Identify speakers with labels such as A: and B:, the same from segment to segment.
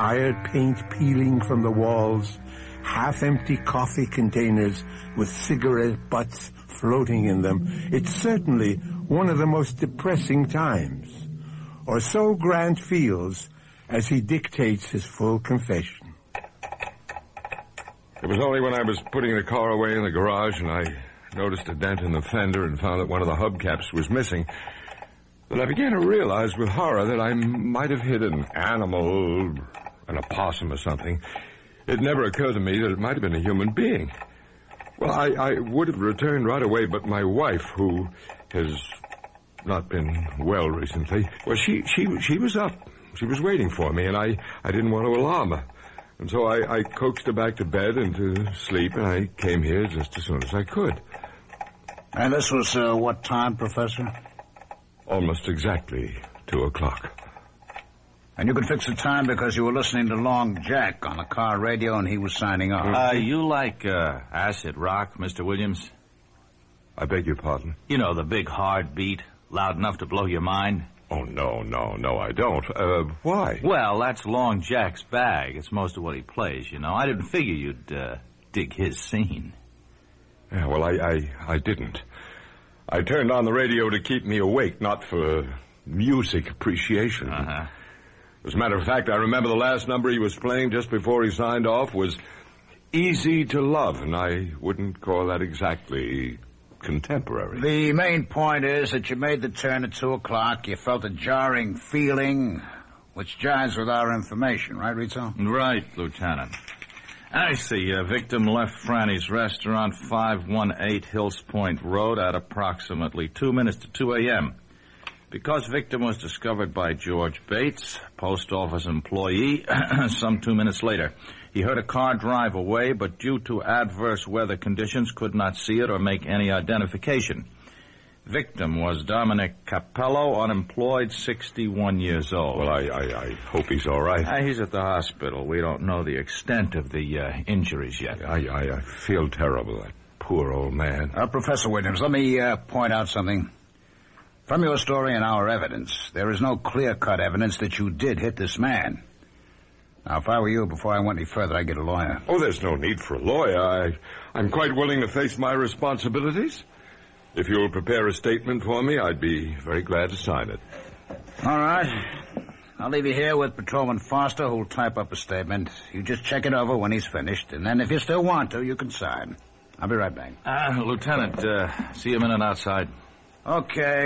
A: tired paint peeling from the walls, half-empty coffee containers with cigarette butts floating in them, it's certainly one of the most depressing times. Or so Grant feels as he dictates his full confession.
B: It was only when I was putting the car away in the garage and I noticed a dent in the fender and found that one of the hubcaps was missing that I began to realize with horror that I might have hit an animal, an opossum or something. It never occurred to me that it might have been a human being. Well, I would have returned right away, but my wife, who has not been well recently, well, she was up. She was waiting for me, and I didn't want to alarm her. And so I coaxed her back to bed and to sleep, and I came here just as soon as I could.
C: And this was what time, Professor?
B: Almost exactly 2:00.
C: And you could fix the time because you were listening to Long Jack on the car radio and he was signing off.
D: You like acid rock, Mr. Williams?
B: I beg your pardon?
D: You know, the big hard beat, loud enough to blow your mind?
B: Oh, no, I don't. Why?
D: Well, that's Long Jack's bag. It's most of what he plays, you know. I didn't figure you'd dig his scene.
B: Yeah, well, I didn't. I turned on the radio to keep me awake, not for music appreciation.
D: Uh-huh.
B: As a matter of fact, I remember the last number he was playing just before he signed off was Easy to Love, and I wouldn't call that exactly contemporary.
C: The main point is that you made the turn at 2:00. You felt a jarring feeling, which jives with our information, right, Rizzo?
D: Right, Lieutenant. I see. Victim left Franny's restaurant, 518 Hills Point Road, at approximately 2 minutes to 2 a.m. Because victim was discovered by George Bates, post office employee, some 2 minutes later. He heard a car drive away, but due to adverse weather conditions, could not see it or make any identification. Victim was Dominic Capello, unemployed, 61 years old.
B: Well, I hope he's all right.
D: He's at the hospital. We don't know the extent of the injuries yet.
B: I feel terrible, that poor old man.
C: Professor Williams, let me point out something. From your story and our evidence, there is no clear-cut evidence that you did hit this man. Now, if I were you, before I went any further, I'd get a lawyer.
B: Oh, there's no need for a lawyer. I'm quite willing to face my responsibilities. If you'll prepare a statement for me, I'd be very glad to sign it.
C: All right. I'll leave you here with Patrolman Foster, who'll type up a statement. You just check it over when he's finished, and then if you still want to, you can sign. I'll be right back.
D: Lieutenant, see you a minute outside.
C: Okay.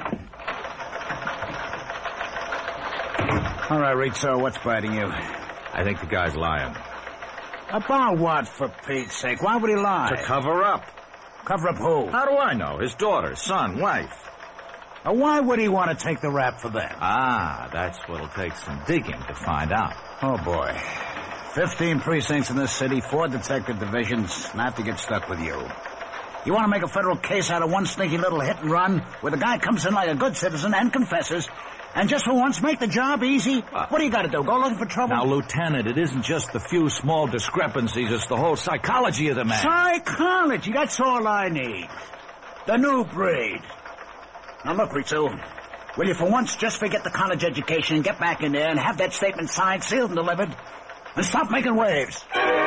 C: All right, Rizzo, what's biting you?
D: I think the guy's lying.
C: About what, for Pete's sake? Why would he lie?
D: To cover up.
C: Cover up who?
D: How do I know? His daughter, son, wife.
C: Now, why would he want to take the rap for them?
D: That's what'll take some digging to find out.
C: Oh, boy. 15 precincts in this city, 4 detective divisions, and I have to get stuck with you. You want to make a federal case out of one sneaky little hit and run where the guy comes in like a good citizen and confesses, and just for once make the job easy? What do you got to do, go looking for trouble?
D: Now, Lieutenant, it isn't just the few small discrepancies, it's the whole psychology of the man.
C: Psychology, that's all I need. The new breed. Now, look, Rizzo, will you for once just forget the college education and get back in there and have that statement signed, sealed, and delivered, and stop making waves?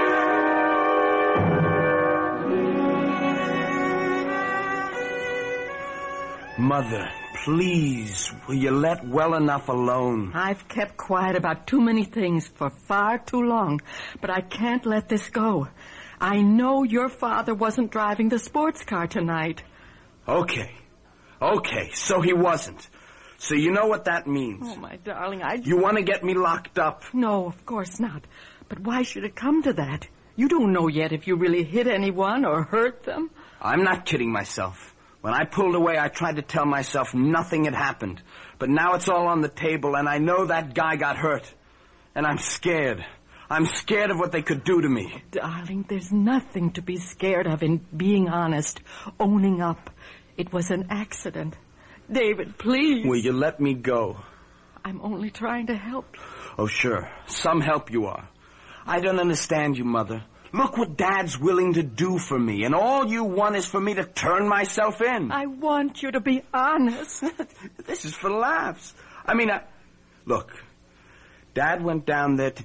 E: Mother, please, will you let well enough alone?
F: I've kept quiet about too many things for far too long, but I can't let this go. I know your father wasn't driving the sports car tonight.
E: Okay, so he wasn't. So you know what that means.
F: Oh, my darling,
E: You want to get me locked up?
F: No, of course not. But why should it come to that? You don't know yet if you really hit anyone or hurt them.
E: I'm not kidding myself. When I pulled away, I tried to tell myself nothing had happened. But now it's all on the table, and I know that guy got hurt. And I'm scared. I'm scared of what they could do to me.
F: Oh, darling, there's nothing to be scared of in being honest, owning up. It was an accident. David, please.
E: Will you let me go?
F: I'm only trying to help you.
E: Oh, sure. Some help you are. I don't understand you, Mother. Look what Dad's willing to do for me, and all you want is for me to turn myself in.
F: I want you to be honest.
E: This is for laughs. Look, Dad went down there to